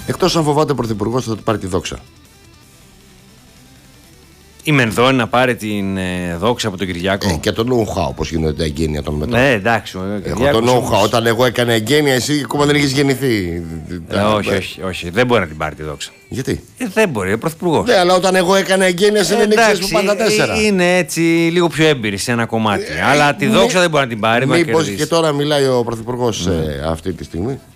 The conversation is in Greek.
Εκτός αν φοβάται ο Πρωθυπουργός θα του πάρει τη δόξα. Η Μενδώνη να πάρει την δόξα από τον Κυριάκο. Και το know-how, πώς γίνονται τα εγγένεια των μετών. Ναι, εντάξει. Έχω το know-how. Όταν εγώ έκανα εγγένεια, εσύ ακόμα δεν έχεις γεννηθεί. Όχι. Δεν μπορεί να την πάρει τη δόξα. Γιατί? Δεν μπορεί, ο Πρωθυπουργός. Ναι, αλλά όταν εγώ έκανα εγγένεια, εσύ δεν ήξερες που πάντα 4. Είναι έτσι λίγο πιο έμπειρη σε ένα κομμάτι. Αλλά τη δόξα δεν μπορεί να την πάρει. Μήπως και τώρα μιλάει ο Πρωθυπουργός αυτή τη στιγμή.